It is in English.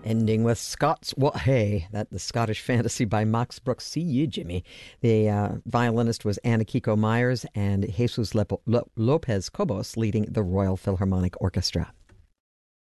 Ending with Scots What Hey, that the Scottish fantasy by Max Brooks. See you, Jimmy. The violinist was Anna Kiko Myers and Jesus Lopez Cobos leading the Royal Philharmonic Orchestra.